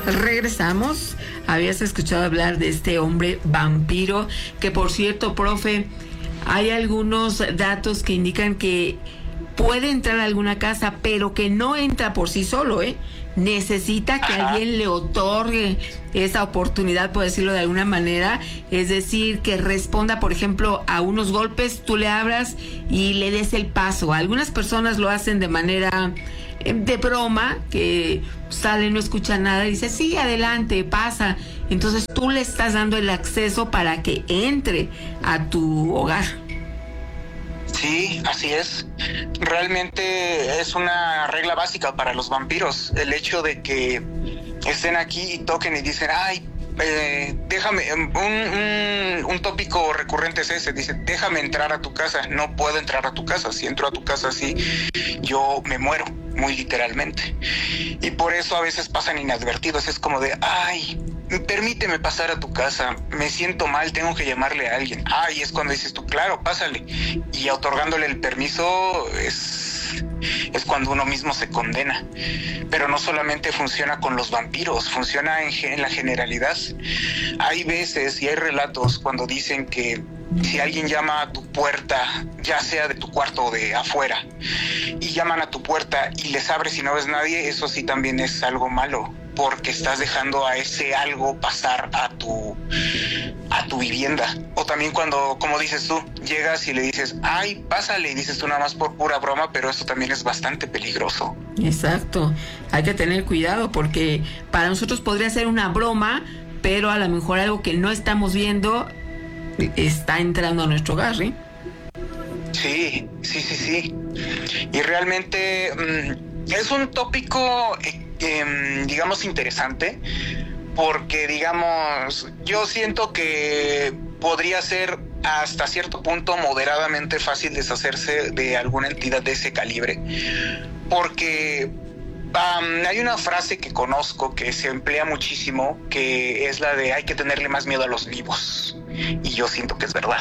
Regresamos. Habías escuchado hablar de este hombre vampiro, que por cierto, profe, hay algunos datos que indican que puede entrar a alguna casa, pero que no entra por sí solo, necesita que alguien le otorgue esa oportunidad, por decirlo de alguna manera, es decir, que responda, por ejemplo, a unos golpes, tú le abras y le des el paso. Algunas personas lo hacen de manera de broma, que sale, no escucha nada y dice, sí, adelante, pasa. Entonces tú le estás dando el acceso para que entre a tu hogar. Sí, así es. Realmente es una regla básica para los vampiros, el hecho de que estén aquí y toquen y dicen, ay, déjame, un tópico recurrente es ese, dice, déjame entrar a tu casa. No puedo entrar a tu casa, si entro a tu casa así, yo me muero, muy literalmente. Y por eso a veces pasan inadvertidos, es como de, ay, permíteme pasar a tu casa, me siento mal, tengo que llamarle a alguien. Y es cuando dices tú, claro, pásale. Y otorgándole el permiso es cuando uno mismo se condena. Pero no solamente funciona con los vampiros, funciona en la generalidad. Hay veces y hay relatos cuando dicen que si alguien llama a tu puerta, ya sea de tu cuarto o de afuera, y llaman a tu puerta y les abres y no ves nadie, eso sí también es algo malo, porque estás dejando a ese algo pasar a tu vivienda. O también cuando, como dices tú, llegas y le dices, ay, pásale, y dices tú nada más por pura broma, pero eso también es bastante peligroso. Exacto, hay que tener cuidado, porque para nosotros podría ser una broma, pero a lo mejor algo que no estamos viendo está entrando a nuestro hogar, ¿sí? Sí. Y realmente es un tópico digamos interesante, porque digamos, yo siento que podría ser hasta cierto punto moderadamente fácil deshacerse de alguna entidad de ese calibre, porque hay una frase que conozco que se emplea muchísimo, que es la de hay que tenerle más miedo a los vivos, y yo siento que es verdad,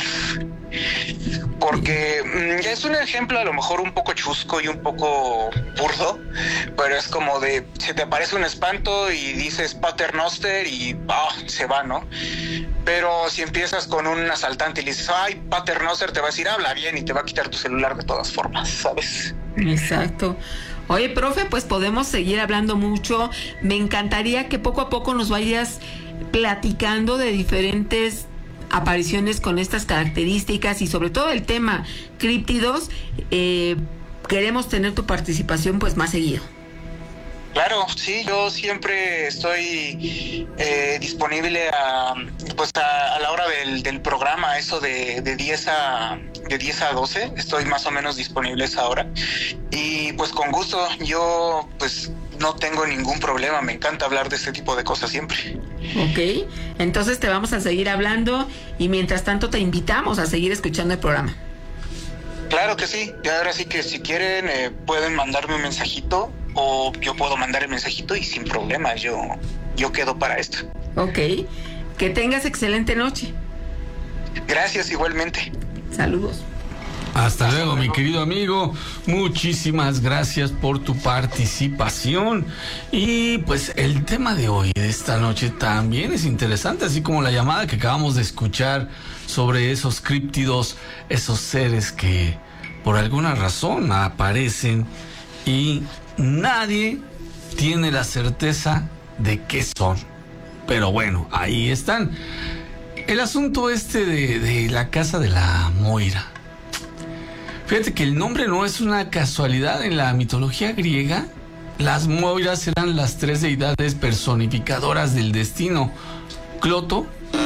porque es un ejemplo a lo mejor un poco chusco y un poco burdo, pero es como de, se te aparece un espanto y dices Paternoster y se va, ¿no? Pero si empiezas con un asaltante y le dices, ay, Paternoster, te va a decir, habla bien, y te va a quitar tu celular de todas formas, ¿sabes? Exacto. Oye, profe, pues podemos seguir hablando mucho. Me encantaría que poco a poco nos vayas platicando de diferentes apariciones con estas características y sobre todo el tema críptidos. Queremos tener tu participación pues más seguido. Claro, sí, yo siempre estoy disponible a la hora del programa, eso de 10 a 12, estoy más o menos disponible a esa hora. Y pues con gusto, yo pues no tengo ningún problema, me encanta hablar de este tipo de cosas siempre. Ok, entonces te vamos a seguir hablando y mientras tanto te invitamos a seguir escuchando el programa. Claro que sí, y ahora sí que si quieren pueden mandarme un mensajito o yo puedo mandar el mensajito y sin problema, yo quedo para esto. Ok, que tengas excelente noche. Gracias, igualmente. Saludos. Hasta luego, mi querido amigo. Muchísimas gracias por tu participación. Y pues el tema de hoy, de esta noche, también es interesante, así como la llamada que acabamos de escuchar sobre esos críptidos, esos seres que por alguna razón aparecen y nadie tiene la certeza de qué son. Pero bueno, ahí están. El asunto de la casa de la Moira. Fíjate que el nombre no es una casualidad. En la mitología griega, las Moiras eran las tres deidades personificadoras del destino: Cloto,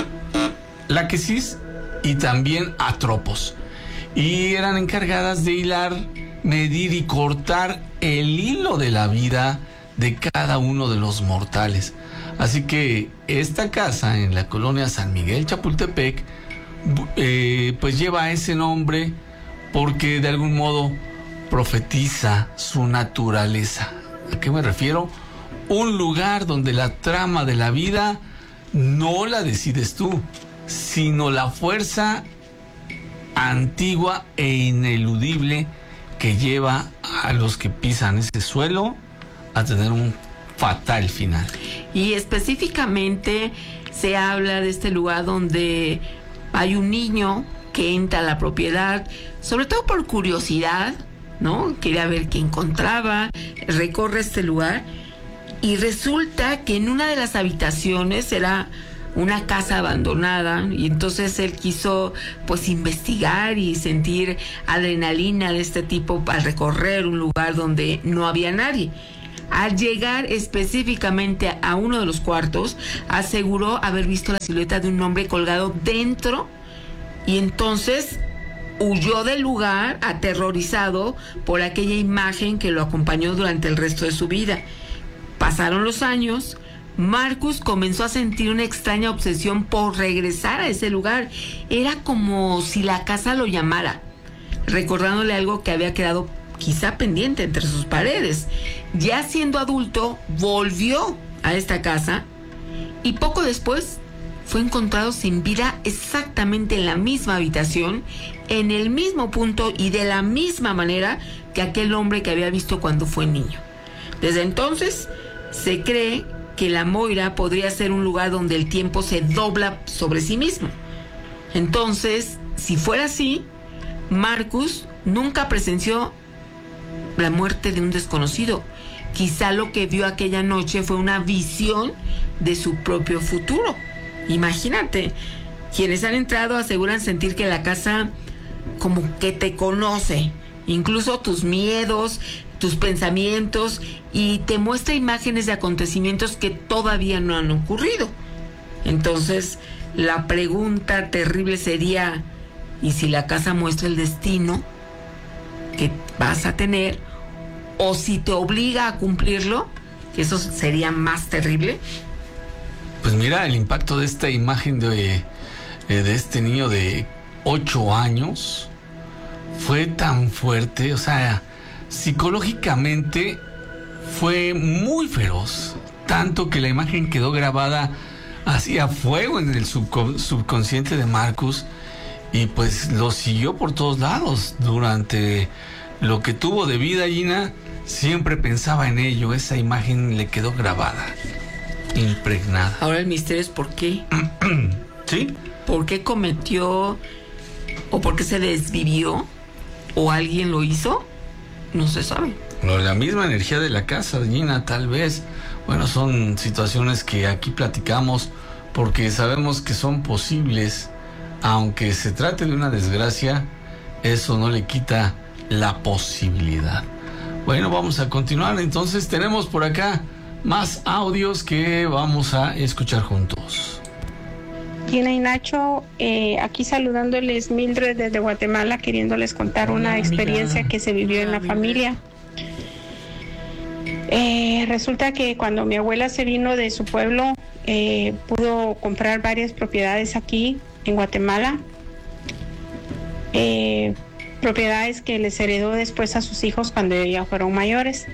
Láquesis y también Atropos. Y eran encargadas de hilar, medir y cortar el hilo de la vida de cada uno de los mortales. Así que esta casa en la colonia San Miguel Chapultepec pues lleva ese nombre porque de algún modo profetiza su naturaleza. ¿A qué me refiero? Un lugar donde la trama de la vida no la decides tú, sino la fuerza antigua e ineludible que lleva a los que pisan ese suelo a tener un fatal final. Y específicamente se habla de este lugar donde hay un niño que entra a la propiedad, sobre todo por curiosidad, ¿no? Quería ver qué encontraba, recorre este lugar y resulta que en una de las habitaciones era una casa abandonada, y entonces él quiso pues investigar y sentir adrenalina de este tipo al recorrer un lugar donde no había nadie. Al llegar específicamente a uno de los cuartos, aseguró haber visto la silueta de un hombre colgado dentro, y entonces huyó del lugar aterrorizado por aquella imagen que lo acompañó durante el resto de su vida. Pasaron los años. Marcus comenzó a sentir una extraña obsesión por regresar a ese lugar. Era como si la casa lo llamara, recordándole algo que había quedado quizá pendiente entre sus paredes. Ya siendo adulto, volvió a esta casa y poco después fue encontrado sin vida exactamente en la misma habitación, en el mismo punto y de la misma manera que aquel hombre que había visto cuando fue niño. Desde entonces se cree que la Moira podría ser un lugar donde el tiempo se dobla sobre sí mismo. Entonces, si fuera así, Marcus nunca presenció la muerte de un desconocido. Quizá lo que vio aquella noche fue una visión de su propio futuro. Imagínate, quienes han entrado aseguran sentir que la casa como que te conoce, incluso tus miedos, tus pensamientos, y te muestra imágenes de acontecimientos que todavía no han ocurrido. Entonces, la pregunta terrible sería, ¿y si la casa muestra el destino que vas a tener? ¿O si te obliga a cumplirlo? Que eso sería más terrible. Pues mira, el impacto de esta imagen de este niño de 8 años fue tan fuerte, o sea, psicológicamente fue muy feroz, tanto que la imagen quedó grabada así a fuego en el subconsciente de Marcus, y pues lo siguió por todos lados. Durante lo que tuvo de vida, Gina, siempre pensaba en ello. Esa imagen le quedó grabada, impregnada. Ahora el misterio es por qué. ¿Sí? ¿Por qué cometió, o por qué se desvivió, o alguien lo hizo? No se sabe. La misma energía de la casa, Gina, tal vez. Bueno, son situaciones que aquí platicamos porque sabemos que son posibles. Aunque se trate de una desgracia, eso no le quita la posibilidad. Bueno, vamos a continuar. Entonces tenemos por acá más audios que vamos a escuchar juntos. Gina y Nacho, aquí saludándoles, Mildred desde Guatemala, queriéndoles contar una experiencia que se vivió en la familia. Resulta que cuando mi abuela se vino de su pueblo, pudo comprar varias propiedades aquí en Guatemala, propiedades que les heredó después a sus hijos cuando ya fueron mayores.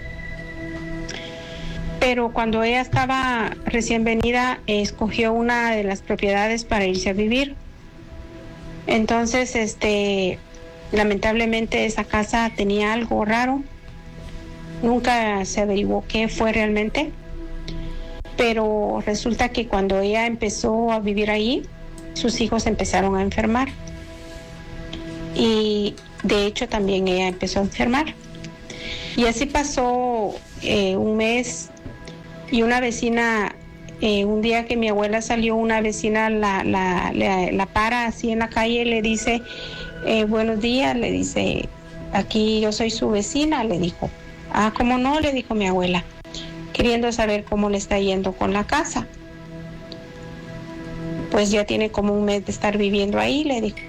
Pero cuando ella estaba recién venida, escogió una de las propiedades para irse a vivir. Entonces, lamentablemente esa casa tenía algo raro. Nunca se averiguó qué fue realmente. Pero resulta que cuando ella empezó a vivir ahí, sus hijos empezaron a enfermar. Y de hecho también ella empezó a enfermar. Y así pasó un mes. Y una vecina, un día que mi abuela salió, una vecina la para así en la calle y le dice, buenos días, le dice, aquí yo soy su vecina, le dijo. Ah, ¿cómo no? Le dijo mi abuela, queriendo saber cómo le está yendo con la casa. Pues ya tiene como un mes de estar viviendo ahí, le dijo.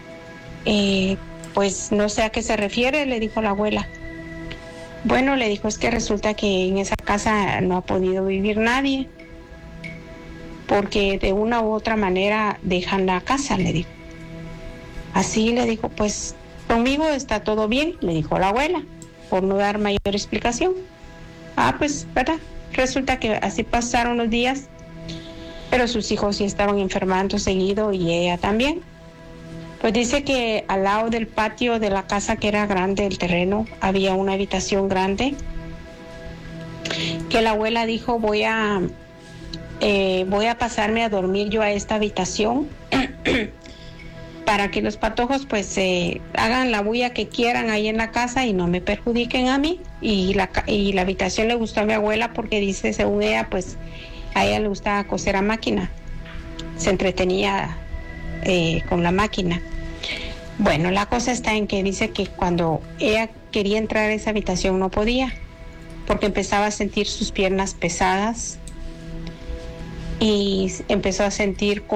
Pues no sé a qué se refiere, le dijo la abuela. Bueno, le dijo, es que resulta que en esa casa no ha podido vivir nadie, porque de una u otra manera dejan la casa, le dijo. Así le dijo, pues conmigo está todo bien, le dijo la abuela, por no dar mayor explicación. Ah, pues, ¿verdad? Resulta que así pasaron los días, pero sus hijos sí estaban enfermando seguido y ella también. Pues dice que al lado del patio de la casa, que era grande el terreno, había una habitación grande, que la abuela dijo, voy a voy a pasarme a dormir yo a esta habitación para que los patojos pues hagan la bulla que quieran ahí en la casa y no me perjudiquen a mí. Y la habitación le gustó a mi abuela porque dice, según ella, pues a ella le gustaba coser a máquina, se entretenía con la máquina. Bueno, la cosa está en que dice que cuando ella quería entrar a esa habitación no podía, porque empezaba a sentir sus piernas pesadas y empezó a sentir